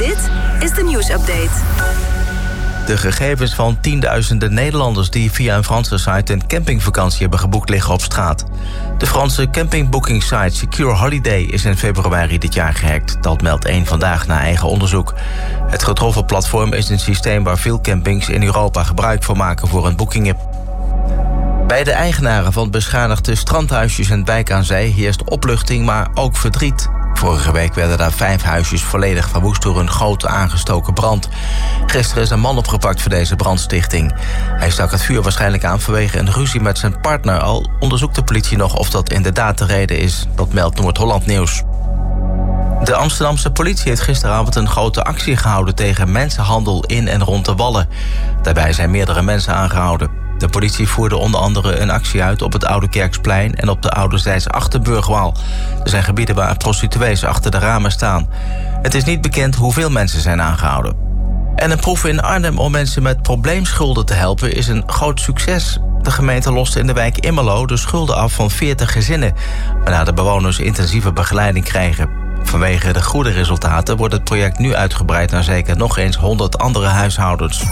Dit is de nieuwsupdate. De gegevens van tienduizenden Nederlanders die via een Franse site een campingvakantie hebben geboekt liggen op straat. De Franse campingboekingssite Secure Holiday is in februari dit jaar gehackt. Dat meldt Eén Vandaag na eigen onderzoek. Het getroffen platform is een systeem waar veel campings in Europa gebruik van maken voor hun boekingen. Bij de eigenaren van beschadigde strandhuisjes en wijk aan zee heerst opluchting, maar ook verdriet. Vorige week werden daar 5 huisjes volledig verwoest door een grote aangestoken brand. Gisteren is een man opgepakt voor deze brandstichting. Hij stak het vuur waarschijnlijk aan vanwege een ruzie met zijn partner. Al onderzoekt de politie nog of dat inderdaad de reden is. Dat meldt Noord-Holland Nieuws. De Amsterdamse politie heeft gisteravond een grote actie gehouden tegen mensenhandel in en rond de Wallen. Daarbij zijn meerdere mensen aangehouden. De politie voerde onder andere een actie uit op het Oude Kerksplein en op de Ouderzijds Achterburgwal. Er zijn gebieden waar prostituees achter de ramen staan. Het is niet bekend hoeveel mensen zijn aangehouden. En een proef in Arnhem om mensen met probleemschulden te helpen is een groot succes. De gemeente loste in de wijk Immerlo de schulden af van 40 gezinnen, waarna de bewoners intensieve begeleiding krijgen. Vanwege de goede resultaten wordt het project nu uitgebreid naar zeker nog eens 100 andere huishoudens.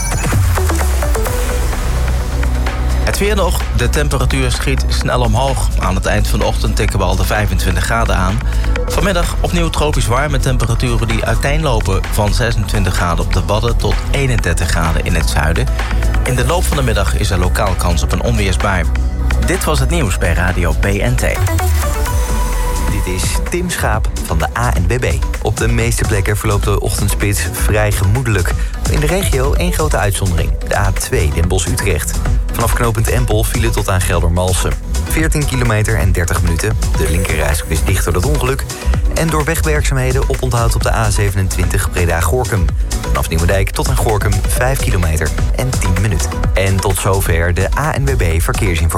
Het weer nog. De temperatuur schiet snel omhoog. Aan het eind van de ochtend tikken we al de 25 graden aan. Vanmiddag opnieuw tropisch warm met temperaturen die uiteenlopen van 26 graden op de Wadden tot 31 graden in het zuiden. In de loop van de middag is er lokaal kans op een onweersbui. Dit was het nieuws bij Radio BNT. Dit is Tim Schaap van de ANWB. Op de meeste plekken verloopt de ochtendspits vrij gemoedelijk. In de regio één grote uitzondering, de A2 Den Bosch-Utrecht. Vanaf knooppunt Empel file tot aan Geldermalsen. 14 kilometer en 30 minuten. De linkerrijstrook is dicht door dat ongeluk. En door wegwerkzaamheden oponthoud op de A27 Breda-Gorinchem. Vanaf Nieuwendijk tot aan Gorinchem 5 kilometer en 10 minuten. En tot zover de ANWB Verkeersinformatie.